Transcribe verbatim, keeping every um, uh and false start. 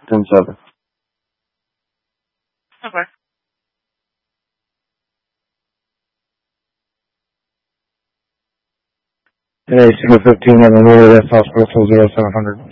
ten seven. Okay. And A single fifteen at Memorial West Hospital, zero seven hundred.